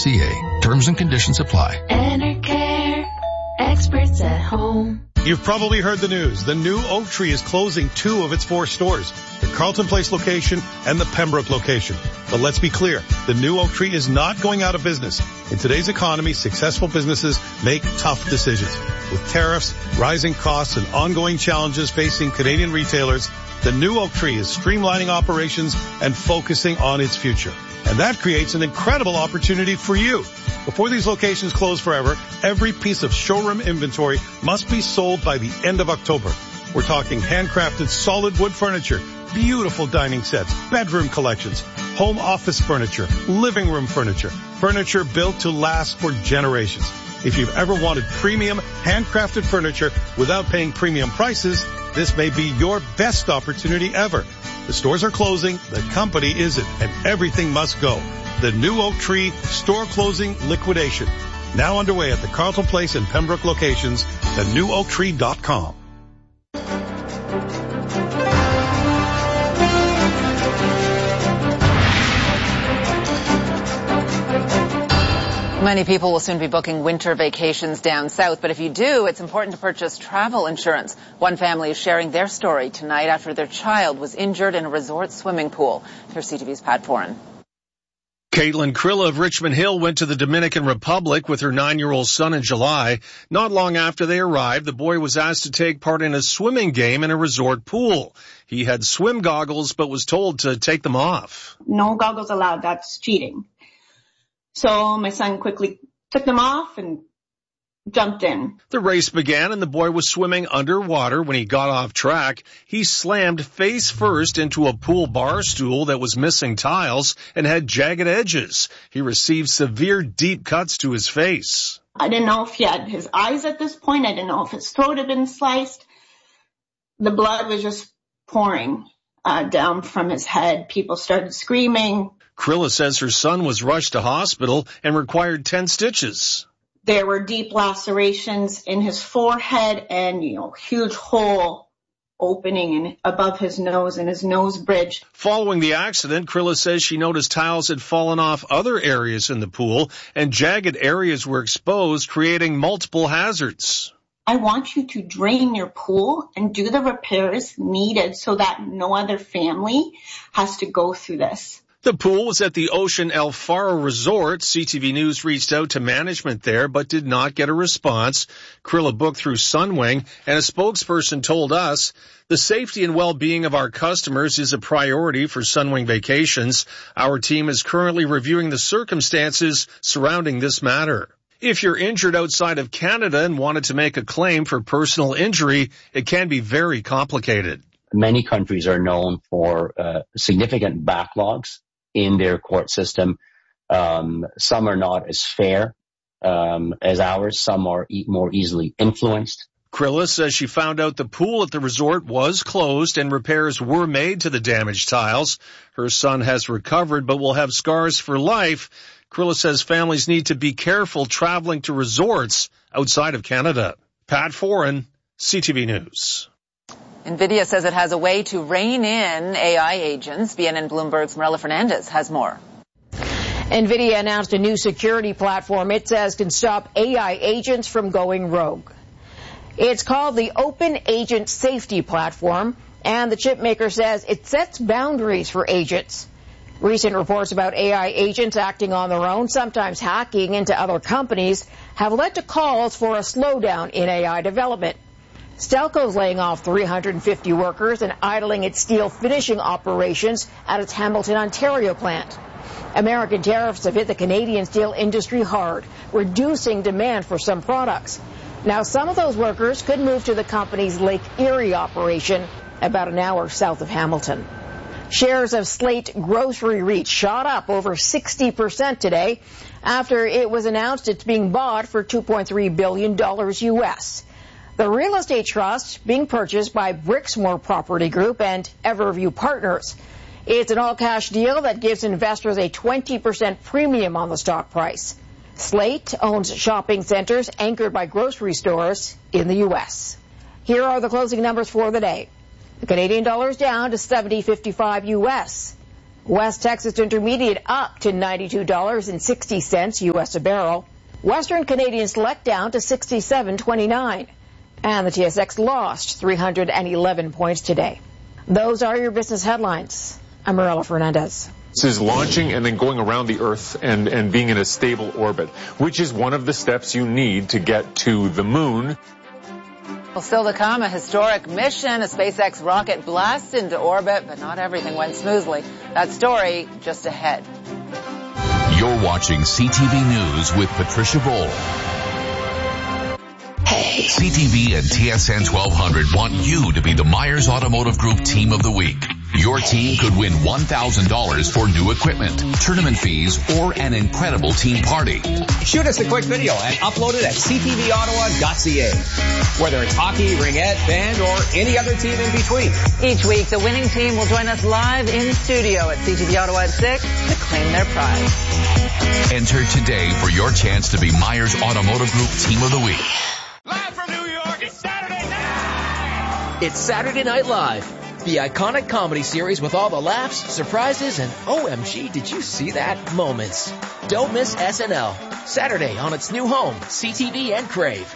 Enercare.ca. Terms and conditions apply. Enercare. Experts at home. You've probably heard the news. The new Oak Tree is closing 2 of its 4 stores, the Carlton Place location and the Pembroke location. But let's be clear, the new Oak Tree is not going out of business. In today's economy, successful businesses make tough decisions. With tariffs, rising costs, and ongoing challenges facing Canadian retailers, the new Oak Tree is streamlining operations and focusing on its future. And that creates an incredible opportunity for you. Before these locations close forever, every piece of showroom inventory must be sold by the end of October. We're talking handcrafted solid wood furniture, beautiful dining sets, bedroom collections, home office furniture, living room furniture, furniture built to last for generations. If you've ever wanted premium handcrafted furniture without paying premium prices, this may be your best opportunity ever. The stores are closing, the company isn't, and everything must go. The new Oak Tree store closing liquidation. Now underway at the Carlton Place and Pembroke locations, thenewoaktree.com. Many people will soon be booking winter vacations down south, but if you do, it's important to purchase travel insurance. One family is sharing their story tonight after their child was injured in a resort swimming pool. Here's CTV's Pat Foran. Caitlin Krilla of Richmond Hill went to the Dominican Republic with her 9-year-old son in July. Not long after they arrived, the boy was asked to take part in a swimming game in a resort pool. He had swim goggles but was told to take them off. No goggles allowed. That's cheating. So my son quickly took them off and jumped in. The race began and the boy was swimming underwater. When he got off track, he slammed face first into a pool bar stool that was missing tiles and had jagged edges. He received severe deep cuts to his face. I didn't know if he had his eyes at this point. I didn't know if his throat had been sliced. The blood was just pouring down from his head. People started screaming. Krilla says her son was rushed to hospital and required 10 stitches. There were deep lacerations in his forehead and, huge hole opening above his nose and his nose bridge. Following the accident, Krilla says she noticed tiles had fallen off other areas in the pool and jagged areas were exposed, creating multiple hazards. I want you to drain your pool and do the repairs needed so that no other family has to go through this. The pool was at the Ocean El Faro Resort. CTV News reached out to management there but did not get a response. Krilla booked through Sunwing, and a spokesperson told us the safety and well-being of our customers is a priority for Sunwing Vacations. Our team is currently reviewing the circumstances surrounding this matter. If you're injured outside of Canada and wanted to make a claim for personal injury, it can be very complicated. Many countries are known for significant backlogs in their court system. Some are not as fair as ours. Some are more easily influenced. Krilla says she found out the pool at the resort was closed and repairs were made to the damaged tiles. Her son has recovered but will have scars for life. Krilla says families need to be careful traveling to resorts outside of Canada. Pat Foran, CTV News. NVIDIA says it has a way to rein in AI agents. BNN Bloomberg's Marella Fernandez has more. NVIDIA announced a new security platform it says can stop AI agents from going rogue. It's called the Open Agent Safety Platform, and the chip maker says it sets boundaries for agents. Recent reports about AI agents acting on their own, sometimes hacking into other companies, have led to calls for a slowdown in AI development. Stelco's laying off 350 workers and idling its steel finishing operations at its Hamilton, Ontario plant. American tariffs have hit the Canadian steel industry hard, reducing demand for some products. Now, some of those workers could move to the company's Lake Erie operation, about an hour south of Hamilton. Shares of Slate Grocery REIT shot up over 60% today after it was announced it's being bought for $2.3 billion U.S. The real estate trust being purchased by Brixmor Property Group and Everview Partners. It's an all-cash deal that gives investors a 20% premium on the stock price. Slate owns shopping centers anchored by grocery stores in the U.S. Here are the closing numbers for the day. The Canadian dollar is down to $70.55 U.S. West Texas Intermediate up to $92.60 U.S. a barrel. Western Canadian Select down to $67.29. And the TSX lost 311 points today. Those are your business headlines. I'm Marilla Fernandez. This is launching and then going around the Earth and being in a stable orbit, which is one of the steps you need to get to the moon. Well, still to come, a historic mission. A SpaceX rocket blasts into orbit, but not everything went smoothly. That story just ahead. You're watching CTV News with Patricia Bowl. Hey. CTV and TSN 1200 want you to be the Myers Automotive Group Team of the Week. Your team could win $1,000 for new equipment, tournament fees, or an incredible team party. Shoot us a quick video and upload it at ctvottawa.ca. Whether it's hockey, ringette, band, or any other team in between. Each week, the winning team will join us live in studio at CTV Ottawa at 6 to claim their prize. Enter today for your chance to be Myers Automotive Group Team of the Week. Live from New York, it's Saturday night! It's Saturday Night Live, the iconic comedy series with all the laughs, surprises, and OMG, did you see that moments. Don't miss SNL, Saturday on its new home, CTV and Crave.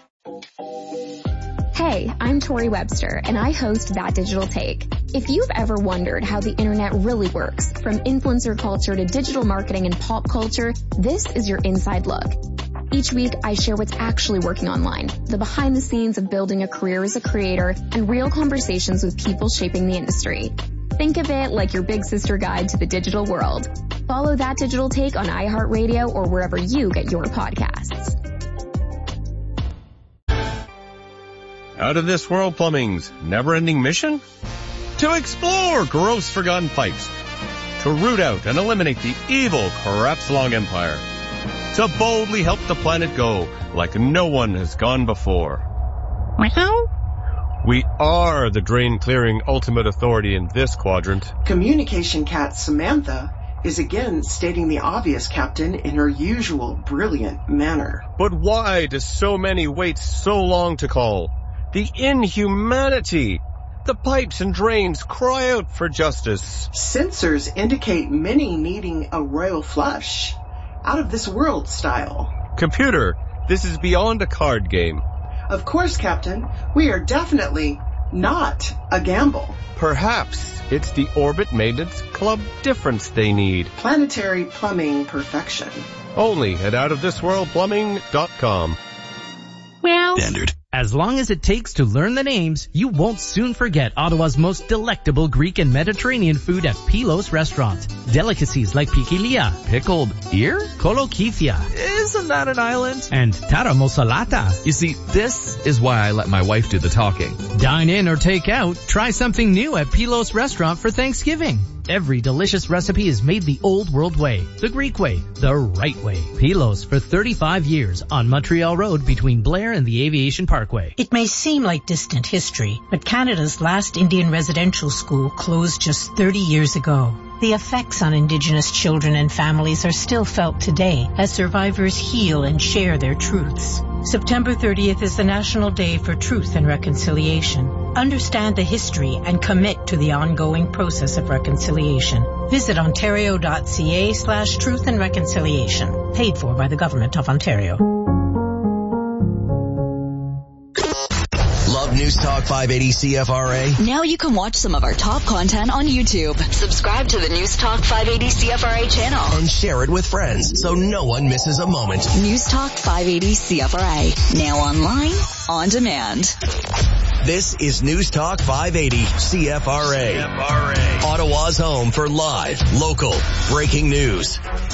Hey, I'm Tori Webster, and I host That Digital Take. If you've ever wondered how the internet really works, from influencer culture to digital marketing and pop culture, this is your inside look. Each week, I share what's actually working online, the behind the scenes of building a career as a creator, and real conversations with people shaping the industry. Think of it like your big sister guide to the digital world. Follow That Digital Take on iHeartRadio or wherever you get your podcasts. Out of This World Plumbing's never-ending mission? To explore gross forgotten pipes. To root out and eliminate the evil Crapslong Empire. To boldly help the planet go like no one has gone before. We are the drain-clearing ultimate authority in this quadrant. Communication cat Samantha is again stating the obvious, Captain, in her usual brilliant manner. But why do so many wait so long to call? The inhumanity! The pipes and drains cry out for justice. Sensors indicate many needing a royal flush. Out of this world style. Computer, this is beyond a card game. Of course, Captain. We are definitely not a gamble. Perhaps it's the Orbit Maintenance Club difference they need. Planetary plumbing perfection. Only at outofthisworldplumbing.com. Well, Standard. As long as it takes to learn the names, you won't soon forget Ottawa's most delectable Greek and Mediterranean food at Pilos Restaurant. Delicacies like pikilia, pickled ear, kolokifia. Isn't that an island? And taramosalata. You see, this is why I let my wife do the talking. Dine in or take out. Try something new at Pilos Restaurant for Thanksgiving. Every delicious recipe is made the old world way, the Greek way, the right way. Pilos for 35 years on Montreal Road between Blair and the Aviation Parkway. It may seem like distant history, but Canada's last Indian residential school closed just 30 years ago. The effects on Indigenous children and families are still felt today as survivors heal and share their truths. September 30th is the National Day for Truth and Reconciliation. Understand the history and commit to the ongoing process of reconciliation. Visit ontario.ca/truth and reconciliation. Paid for by the Government of Ontario. Love News Talk 580 CFRA? Now you can watch some of our top content on YouTube. Subscribe to the News Talk 580 CFRA channel. And share it with friends so no one misses a moment. News Talk 580 CFRA. Now online, on demand. This is News Talk 580 CFRA. Ottawa's home for live, local, breaking news.